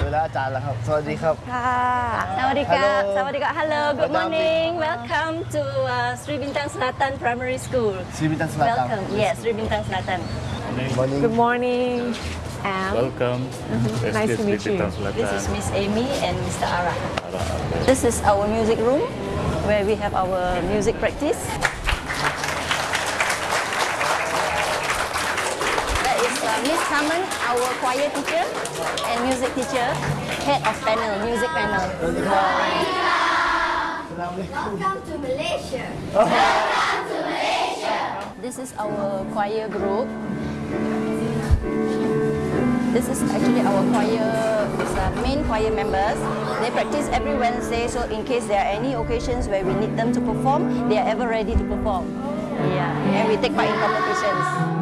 แล้วอาจารย์แล้วครับสวัสดีครับ Sawadika. Hello. Sawadika. Hello. Good morning. Welcome to Sri Bintang Selatan Primary School. Sri Bintang Selatan. Welcome. Yes, Sri Bintang Selatan. Morning. Good morning. Welcome. Nice to meet you. This is Miss Amy and Mr. Ara. This is our music room where we have our music practice. That is Miss Carmen, our choir teacher and music teacher, head of panel, music panel. Welcome to Malaysia. This is our choir group. This is actually our choir, main choir members. They practice every Wednesday, so in case there are any occasions where we need them to perform, they are ever ready to perform. Yeah, and we take part in competitions.